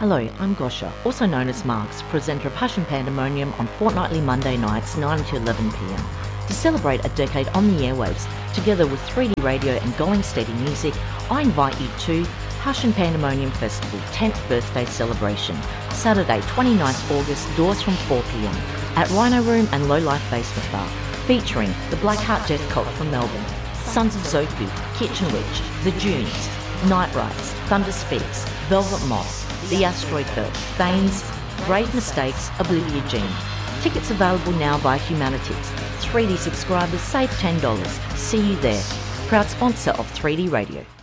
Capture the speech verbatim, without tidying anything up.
Hello, I'm Gosha, also known as Marks, presenter of Hush and Pandemonium on fortnightly Monday nights nine to eleven p m. To celebrate a decade on the airwaves, together with three D Radio and Going Steady Music, I invite you to Hush and Pandemonium Festival tenth Birthday Celebration, Saturday twenty-ninth August, doors from four p m at Rhino Room and Low Life Basement Bar, featuring the Blackheart Death Cult from Melbourne, Sons of Zoku, Kitchen Witch, The Dunes, Night Rides, Thunder Speaks, Velvet Moss, The Asteroid Belt, Thames, Grave Mistakes, Oblivia Gene. Tickets available now via Humanities. three D subscribers save ten dollars. See you there. Proud sponsor of three D Radio.